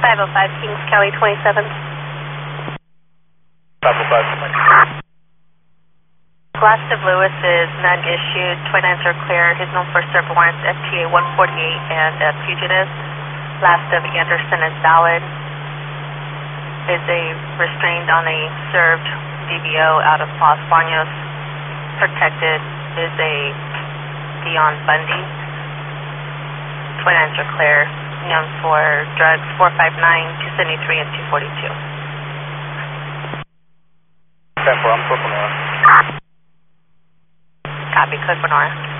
505 Kings County 27. 505. Last of Lewis is none issued. 29s are clear. He's known for serve warrants FTA 148 and fugitive. Last of Anderson is valid. Is a restrained on a served DBO out of Los Baños. Protected is a Dion Bundy. 29s are clear. Known for drugs 459, 273, and 242. 10-4, I'm Corporal Nora. Copy, Code Nora.